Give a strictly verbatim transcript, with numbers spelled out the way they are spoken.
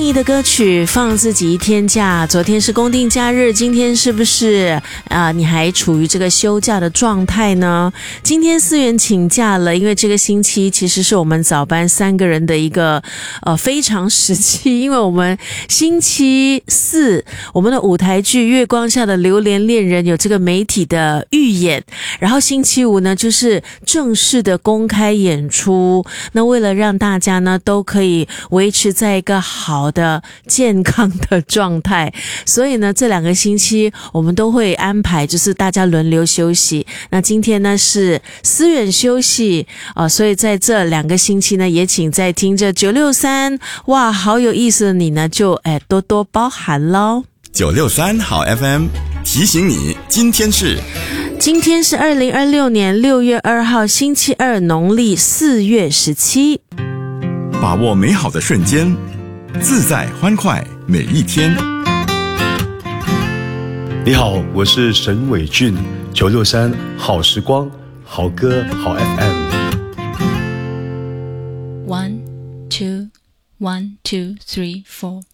意的歌曲放自己一天假，昨天是公定假日，今天是不是啊、呃？你还处于这个休假的状态呢？今天思源请假了，因为这个星期其实是我们早班三个人的一个呃非常时期，因为我们星期四我们的舞台剧《月光下的榴莲恋人》有这个媒体的预演，然后星期五呢就是正式的公开演出。那为了让大家呢都可以维持在一个好的健康的状态，所以呢这两个星期我们都会安排就是大家轮流休息。那今天呢是思远休息啊、呃，所以在这两个星期呢也请在听着九六三，哇好有意思的你呢就哎多多包涵咯。 九六三好 F M 提醒你，今天是今天是二零二六年六月二号星期二，农历四月十七。 把握美好的瞬间，自在欢快每一天。 你好，我是沈伟俊，九六三好时光，好歌好 F M。 One, two, one, two, three, four.